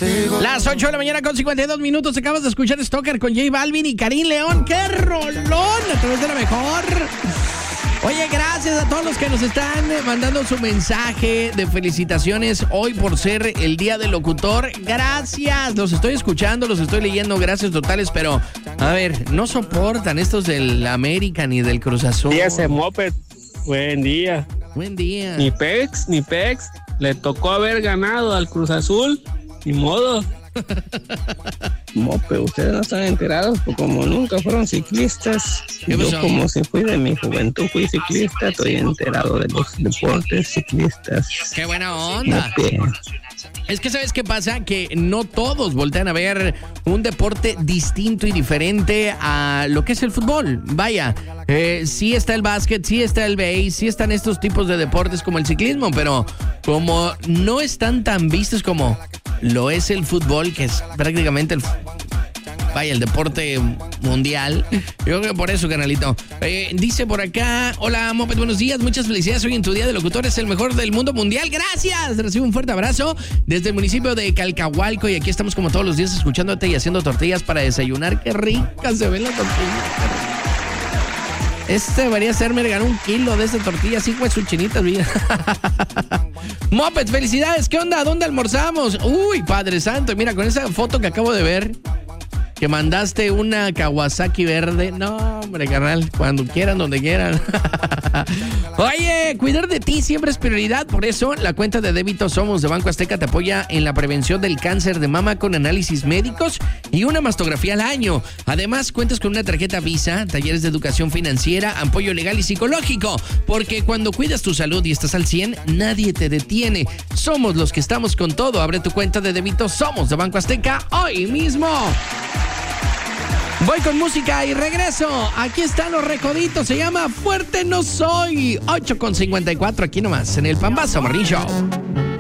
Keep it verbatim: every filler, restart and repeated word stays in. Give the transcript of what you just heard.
Las ocho de la mañana con cincuenta y dos minutos. Acabas de escuchar Stalker con J Balvin y Karim León. ¡Qué rolón! A través de la mejor. Oye, gracias a todos los que nos están mandando su mensaje de felicitaciones hoy por ser el Día del Locutor. Gracias, los estoy escuchando, los estoy leyendo, gracias totales, pero a ver, no soportan estos del América ni del Cruz Azul. Día ese Moped, buen día. Buen día. Ni Pex, ni Pex, le tocó haber ganado al Cruz Azul, ni modo. Mope, ustedes no están enterados, porque como nunca fueron ciclistas, yo como si fui de mi juventud fui ciclista, estoy enterado de los deportes ciclistas. ¡Qué buena onda! Mope. Es que ¿sabes qué pasa? Que no todos voltean a ver un deporte distinto y diferente a lo que es el fútbol. Vaya, eh, sí está el básquet, sí está el béis, sí están estos tipos de deportes como el ciclismo, pero como no están tan vistos como lo es el fútbol, que es prácticamente el vaya, el deporte mundial. Yo creo que por eso, canalito. Eh, dice por acá, hola, Moped, buenos días, muchas felicidades hoy en tu Día de Locutor, es el mejor del mundo mundial, gracias. Recibo un fuerte abrazo desde el municipio de Calcahualco y aquí estamos como todos los días escuchándote y haciendo tortillas para desayunar. Qué rica se ven las tortillas. Este debería ser, me regaló un kilo de esta tortilla, así pues sus chinitas, vida. Moped, felicidades, ¿qué onda? ¿Dónde almorzamos? Uy, Padre Santo, mira, con esa foto que acabo de ver, que mandaste una Kawasaki verde. No, hombre, carnal, cuando quieran, donde quieran. Oye, cuidar de ti siempre es prioridad. Por eso, la cuenta de débito Somos de Banco Azteca te apoya en la prevención del cáncer de mama con análisis médicos y una mastografía al año. Además, cuentas con una tarjeta Visa, talleres de educación financiera, apoyo legal y psicológico. Porque cuando cuidas tu salud y estás al cien, nadie te detiene. Somos los que estamos con todo. Abre tu cuenta de débito Somos de Banco Azteca hoy mismo. Voy con música y regreso. Aquí están los recoditos. Se llama Fuerte No Soy. ocho con cincuenta y cuatro aquí nomás en el Pambazo Morning Show.